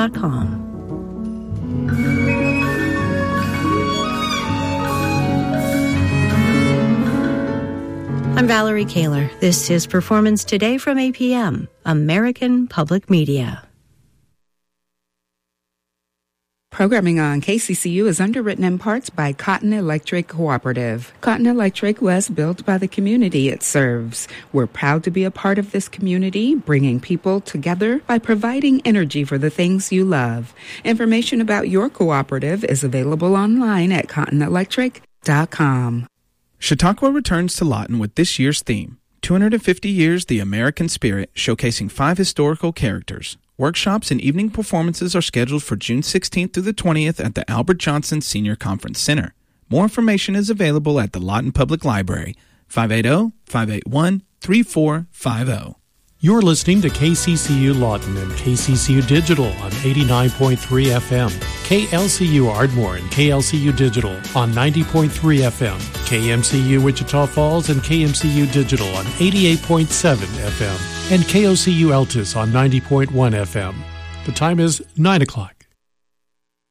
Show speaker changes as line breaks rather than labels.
KCCU.com. I'm Valerie Kaler. This is Performance Today from APM, American Public Media.
Programming on KCCU is underwritten in parts by Cotton Electric Cooperative. Cotton Electric was built by the community it serves. We're proud to be a part of this community, bringing people together by providing energy for the things you love. Information about your cooperative is available online at cottonelectric.com.
Chautauqua returns to Lawton with this year's theme, 250 Years the American Spirit, showcasing 5 historical characters. Workshops and evening performances are scheduled for June 16th through the 20th at the Albert Johnson Senior Conference Center. More information is available at the Lawton Public Library, 580-581-3450.
You're listening to KCCU Lawton and KCCU Digital on 89.3 FM, KLCU Ardmore and KLCU Digital on 90.3 FM, KMCU Wichita Falls and KMCU Digital on 88.7 FM, and KOCU Altus on 90.1 FM. The time is 9 o'clock.